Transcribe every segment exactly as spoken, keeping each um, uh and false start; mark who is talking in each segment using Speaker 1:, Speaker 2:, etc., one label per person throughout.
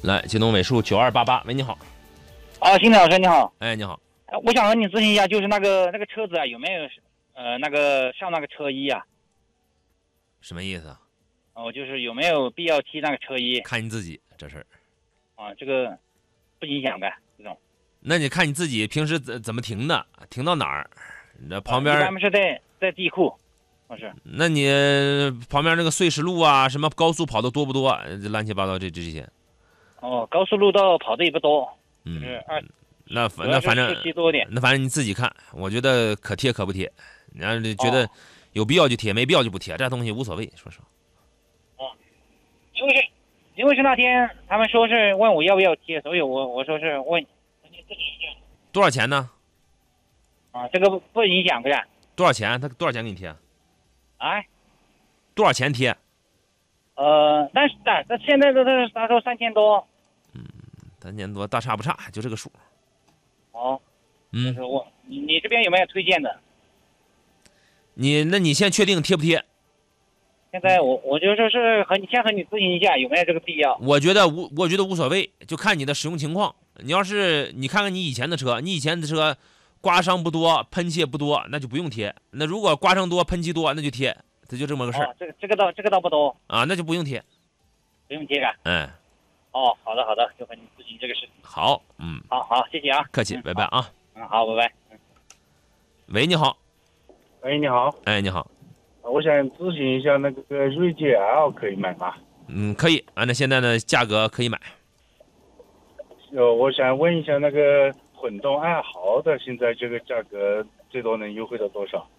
Speaker 1: 来，京东尾数九二八八，喂，你好。
Speaker 2: 啊，金老师你好。
Speaker 1: 哎，你好。
Speaker 2: 我想和你咨询一下，就是那个那个车子啊，有没有呃那个上那个车衣啊？
Speaker 1: 什么意思啊？
Speaker 2: 哦，就是有没有必要贴那个车衣？
Speaker 1: 看你自己这事儿。
Speaker 2: 啊，这个不影响呗，这种。
Speaker 1: 那你看你自己平时怎怎么停的？停到哪儿？那旁边。
Speaker 2: 他们是在在地库，不是。
Speaker 1: 那你旁边那个碎石路啊，什么高速跑的多不多？乱七八糟这这些。
Speaker 2: 哦，高速路道跑的也不多，
Speaker 1: 嗯，
Speaker 2: 就是二。
Speaker 1: 那反那反正
Speaker 2: 多点，
Speaker 1: 那反正你自己看，我觉得可贴可不贴。你要是觉得有必要就贴，没必要就不贴，这东西无所谓，说实话。
Speaker 2: 哦，因为是，因为是那天他们说是问我要不要贴，所以我我说是问。
Speaker 1: 多少钱呢？
Speaker 2: 啊，这个不不影响，不是？
Speaker 1: 多少钱？他多少钱给你贴？
Speaker 2: 哎，
Speaker 1: 多少钱贴？
Speaker 2: 呃，但是但但现在都是他说三千多。
Speaker 1: 嗯，三千多，大差不差，就这个数。
Speaker 2: 哦，
Speaker 1: 嗯，
Speaker 2: 就是我，你你这边有没有推荐的？
Speaker 1: 你那你先确定贴不贴？
Speaker 2: 现在我我就说是和你先和你咨询一下有没有这个必要。
Speaker 1: 我觉得无，我觉得无所谓，就看你的使用情况。你要是你看看你以前的车，你以前的车刮伤不多，喷漆也不多，那就不用贴。那如果刮伤多，喷漆多，那就贴，这就这么个事儿。
Speaker 2: 哦，这个这个倒这个倒不多
Speaker 1: 啊，那就不用贴，
Speaker 2: 不用贴啊。
Speaker 1: 嗯。
Speaker 2: 哦，好的好的，就和你咨询这个事情。
Speaker 1: 好，嗯，
Speaker 2: 好好，谢谢啊，
Speaker 1: 客气，
Speaker 2: 嗯、
Speaker 1: 拜拜啊。
Speaker 2: 嗯，好，拜拜。嗯，
Speaker 1: 喂，你好。
Speaker 3: 喂，你好。
Speaker 1: 哎，你好。
Speaker 3: 我想咨询一下那个锐界 L 可以买吗？
Speaker 1: 嗯，可以，按照现在的价格可以买。
Speaker 3: 呃，我想问一下那个混动爱豪的，现在这个价格最多能优惠到多少？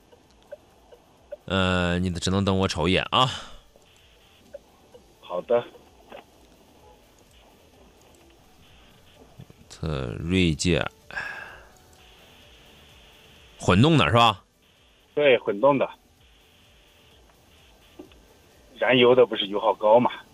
Speaker 1: 呃，你只能等我瞅一眼啊。
Speaker 3: 好的。
Speaker 1: 特锐界，混动的是吧？
Speaker 3: 对，混动的。燃油的不是油耗高嘛？